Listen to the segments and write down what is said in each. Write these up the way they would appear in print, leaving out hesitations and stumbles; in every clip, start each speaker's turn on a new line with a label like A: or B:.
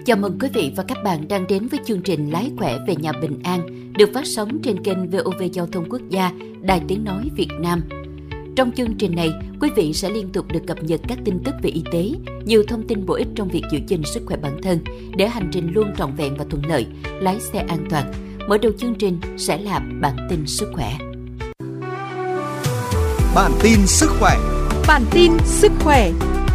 A: Chào mừng quý vị và các bạn đang đến với chương trình Lái khỏe về nhà bình an, được phát sóng trên kênh VOV Giao thông Quốc gia, Đài Tiếng nói Việt Nam. Trong chương trình này, quý vị sẽ liên tục được cập nhật các tin tức về y tế, nhiều thông tin bổ ích trong việc giữ gìn sức khỏe bản thân để hành trình luôn trọn vẹn và thuận lợi, lái xe an toàn. Mở đầu chương trình sẽ là bản tin sức khỏe.
B: Bản tin sức khỏe.
C: Bản tin sức khỏe.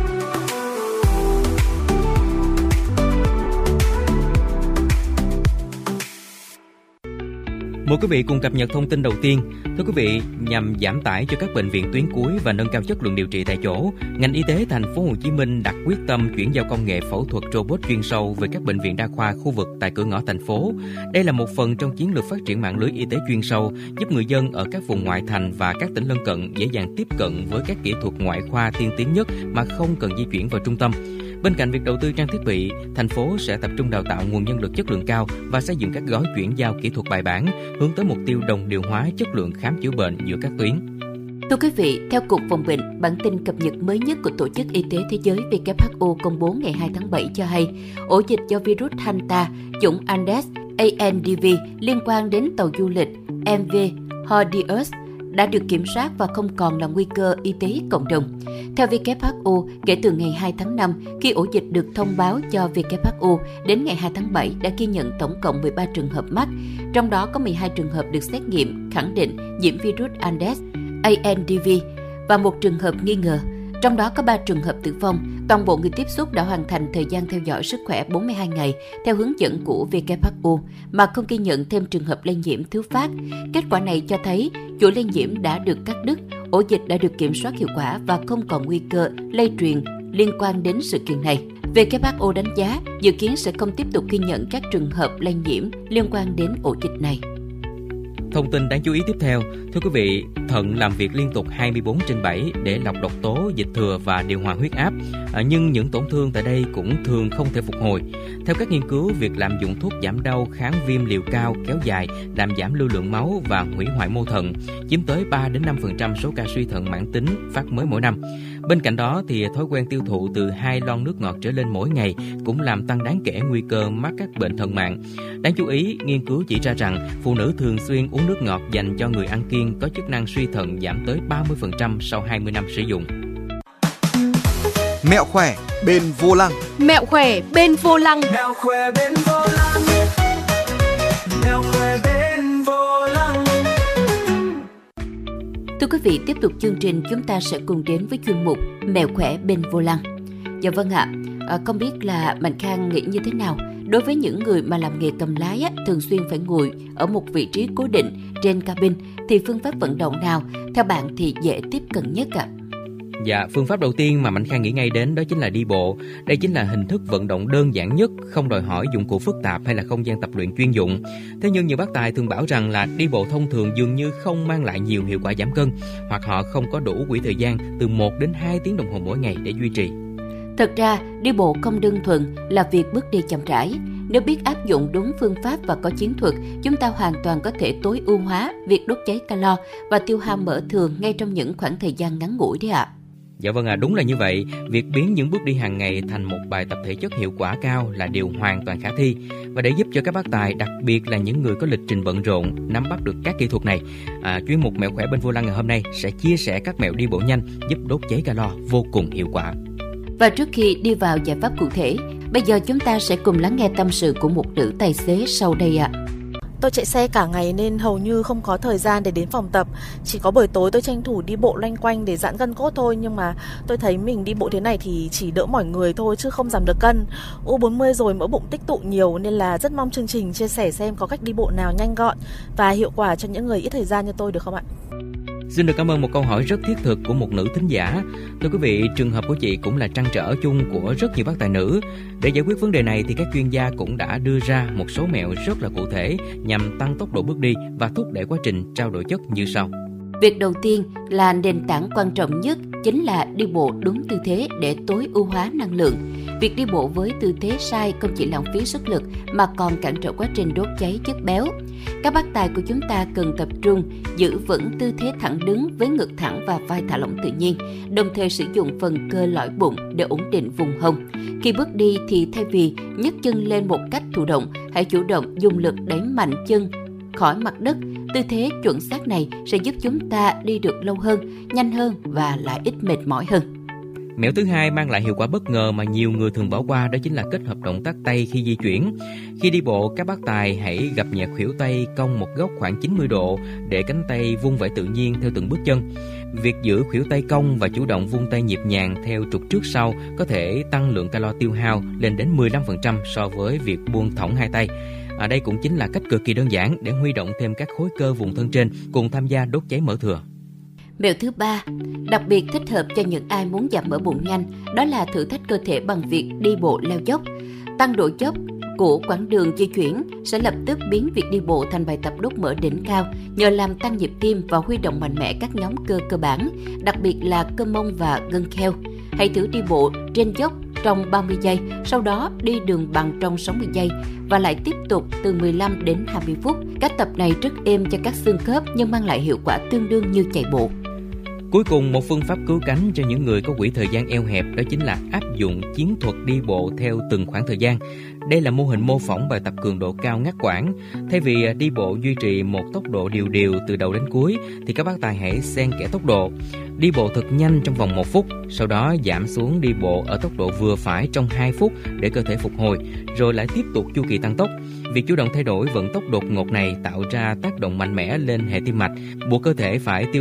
D: Mời quý vị cùng cập nhật thông tin đầu tiên. Thưa quý vị, nhằm giảm tải cho các bệnh viện tuyến cuối và nâng cao chất lượng điều trị tại chỗ, ngành y tế thành phố Hồ Chí Minh đặt quyết tâm chuyển giao công nghệ phẫu thuật robot chuyên sâu về các bệnh viện đa khoa khu vực tại cửa ngõ thành phố. Đây là một phần trong chiến lược phát triển mạng lưới y tế chuyên sâu, giúp người dân ở các vùng ngoại thành và các tỉnh lân cận dễ dàng tiếp cận với các kỹ thuật ngoại khoa tiên tiến nhất mà không cần di chuyển vào trung tâm. Bên cạnh việc đầu tư trang thiết bị, thành phố sẽ tập trung đào tạo nguồn nhân lực chất lượng cao và xây dựng các gói chuyển giao kỹ thuật bài bản, hướng tới mục tiêu đồng điều hóa chất lượng khám chữa bệnh giữa các tuyến.
A: Thưa quý vị, theo Cục Phòng bệnh, bản tin cập nhật mới nhất của Tổ chức Y tế Thế giới WHO công bố ngày 2 tháng 7 cho hay, ổ dịch do virus Hanta, chủng Andes ANDV liên quan đến tàu du lịch MV Hordeus đã được kiểm soát và không còn là nguy cơ y tế cộng đồng. Theo WHO, kể từ ngày 2 tháng 5, khi ổ dịch được thông báo cho WHO, đến ngày 2 tháng 7 đã ghi nhận tổng cộng 13 trường hợp mắc, trong đó có 12 trường hợp được xét nghiệm khẳng định nhiễm virus Andes ANDV và một trường hợp nghi ngờ. Trong đó có 3 trường hợp tử vong. Toàn bộ người tiếp xúc đã hoàn thành thời gian theo dõi sức khỏe 42 ngày theo hướng dẫn của WHO mà không ghi nhận thêm trường hợp lây nhiễm thứ phát. Kết quả này cho thấy chuỗi lây nhiễm đã được cắt đứt, ổ dịch đã được kiểm soát hiệu quả và không còn nguy cơ lây truyền liên quan đến sự kiện này. WHO đánh giá dự kiến sẽ không tiếp tục ghi nhận các trường hợp lây nhiễm liên quan đến ổ dịch này.
D: Thông tin đáng chú ý tiếp theo, thưa quý vị, thận làm việc liên tục 24/7 để lọc độc tố, dịch thừa và điều hòa huyết áp. Nhưng những tổn thương tại đây cũng thường không thể phục hồi. Theo các nghiên cứu, việc lạm dụng thuốc giảm đau kháng viêm liều cao kéo dài làm giảm lưu lượng máu và hủy hoại mô thận, chiếm tới 3-5% số ca suy thận mãn tính phát mới mỗi năm. Bên cạnh đó, thì thói quen tiêu thụ từ 2 lon nước ngọt trở lên mỗi ngày cũng làm tăng đáng kể nguy cơ mắc các bệnh thận mạng. Đáng chú ý, nghiên cứu chỉ ra rằng phụ nữ thường xuyên uống nước ngọt dành cho người ăn kiêng có chức năng suy thận giảm tới 30% sau 20 năm sử dụng.
B: Mẹo khỏe bên vô lăng.
C: Mẹo khỏe bên vô lăng.
E: Mẹo khỏe bên vô lăng. Mẹo khỏe bên vô lăng.
A: Thưa quý vị, tiếp tục chương trình chúng ta sẽ cùng đến với chuyên mục Mẹo khỏe bên vô lăng. Dạ vâng ạ, không biết là Mạnh Khang nghĩ như thế nào? Đối với những người mà làm nghề cầm lái thường xuyên phải ngồi ở một vị trí cố định trên cabin thì phương pháp vận động nào theo bạn thì dễ tiếp cận nhất ạ?
D: Dạ, phương pháp đầu tiên mà Mạnh Khang nghĩ ngay đến đó chính là đi bộ. Đây chính là hình thức vận động đơn giản nhất, không đòi hỏi dụng cụ phức tạp hay là không gian tập luyện chuyên dụng. Thế nhưng nhiều bác tài thường bảo rằng là đi bộ thông thường dường như không mang lại nhiều hiệu quả giảm cân, hoặc họ không có đủ quỹ thời gian từ 1 đến 2 tiếng đồng hồ mỗi ngày để duy trì.
A: Thật ra, đi bộ không đơn thuần là việc bước đi chậm rãi. Nếu biết áp dụng đúng phương pháp và có chiến thuật, chúng ta hoàn toàn có thể tối ưu hóa việc đốt cháy calo và tiêu hao mỡ thường ngay trong những khoảng thời gian ngắn ngủi đấy ạ.
D: Dạ vâng ạ, đúng là như vậy. Việc biến những bước đi hàng ngày thành một bài tập thể chất hiệu quả cao là điều hoàn toàn khả thi. Và để giúp cho các bác tài, đặc biệt là những người có lịch trình bận rộn, nắm bắt được các kỹ thuật này, chuyên mục Mẹo khỏe bên vô lăng ngày hôm nay sẽ chia sẻ các mẹo đi bộ nhanh giúp đốt cháy calo vô cùng hiệu quả.
A: Và trước khi đi vào giải pháp cụ thể, bây giờ chúng ta sẽ cùng lắng nghe tâm sự của một nữ tài xế sau đây ạ.
F: Tôi chạy xe cả ngày nên hầu như không có thời gian để đến phòng tập. Chỉ có buổi tối tôi tranh thủ đi bộ loanh quanh để giãn gân cốt thôi. Nhưng mà tôi thấy mình đi bộ thế này thì chỉ đỡ mỏi người thôi chứ không giảm được cân. U40 rồi, mỡ bụng tích tụ nhiều nên là rất mong chương trình chia sẻ xem có cách đi bộ nào nhanh gọn và hiệu quả cho những người ít thời gian như tôi được không ạ?
D: Xin được cảm ơn một câu hỏi rất thiết thực của một nữ thính giả. Thưa quý vị, trường hợp của chị cũng là trăn trở chung của rất nhiều bác tài nữ. Để giải quyết vấn đề này thì các chuyên gia cũng đã đưa ra một số mẹo rất là cụ thể nhằm tăng tốc độ bước đi và thúc đẩy quá trình trao đổi chất như sau.
A: Việc đầu tiên là nền tảng quan trọng nhất chính là đi bộ đúng tư thế để tối ưu hóa năng lượng. Việc đi bộ với tư thế sai không chỉ lãng phí sức lực mà còn cản trở quá trình đốt cháy chất béo. Các bác tài của chúng ta cần tập trung giữ vững tư thế thẳng đứng với ngực thẳng và vai thả lỏng tự nhiên, đồng thời sử dụng phần cơ lõi bụng để ổn định vùng hông. Khi bước đi thì thay vì nhấc chân lên một cách thụ động, hãy chủ động dùng lực đẩy mạnh chân khỏi mặt đất. Tư thế chuẩn xác này sẽ giúp chúng ta đi được lâu hơn, nhanh hơn và lại ít mệt mỏi hơn.
D: Mẹo thứ hai mang lại hiệu quả bất ngờ mà nhiều người thường bỏ qua, đó chính là kết hợp động tác tay khi di chuyển. Khi đi bộ, các bác tài hãy gập nhẹ khuỷu tay cong một góc khoảng 90 độ để cánh tay vung vẩy tự nhiên theo từng bước chân. Việc giữ khuỷu tay cong và chủ động vung tay nhịp nhàng theo trục trước sau có thể tăng lượng calo tiêu hao lên đến 15% so với việc buông thõng hai tay. Đây cũng chính là cách cực kỳ đơn giản để huy động thêm các khối cơ vùng thân trên cùng tham gia đốt cháy mỡ thừa.
A: Mẹo thứ ba, đặc biệt thích hợp cho những ai muốn giảm mỡ bụng nhanh, đó là thử thách cơ thể bằng việc đi bộ leo dốc. Tăng độ dốc của quãng đường di chuyển sẽ lập tức biến việc đi bộ thành bài tập đốt mỡ đỉnh cao nhờ làm tăng nhịp tim và huy động mạnh mẽ các nhóm cơ cơ bản, đặc biệt là cơ mông và gân kheo. Hãy thử đi bộ trên dốc trong 30 giây, sau đó đi đường bằng trong 60 giây và lại tiếp tục từ 15 đến 20 phút. Cách tập này rất êm cho các xương khớp nhưng mang lại hiệu quả tương đương như chạy bộ.
D: Cuối cùng, một phương pháp cứu cánh cho những người có quỹ thời gian eo hẹp đó chính là áp dụng chiến thuật đi bộ theo từng khoảng thời gian. Đây là mô hình mô phỏng bài tập cường độ cao ngắt quãng. Thay vì đi bộ duy trì một tốc độ đều từ đầu đến cuối, thì các bác tài hãy xen kẽ tốc độ. Đi bộ thật nhanh trong vòng 1 phút, sau đó giảm xuống đi bộ ở tốc độ vừa phải trong 2 phút để cơ thể phục hồi, rồi lại tiếp tục chu kỳ tăng tốc. Việc chủ động thay đổi vận tốc đột ngột này tạo ra tác động mạnh mẽ lên hệ tim mạch, buộc cơ thể phải tiêu